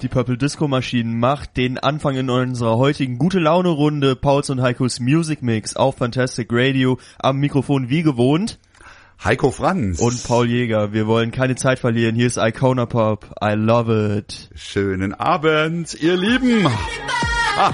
Die Purple Disco Machine macht den Anfang in unserer heutigen Gute-Laune-Runde. Pauls und Heikos Music Mix auf Fantastic Radio. Am Mikrofon wie gewohnt Heiko Franz und Paul Jäger. Wir wollen keine Zeit verlieren. Hier ist Icona Pop. I love it. Schönen Abend, ihr Lieben.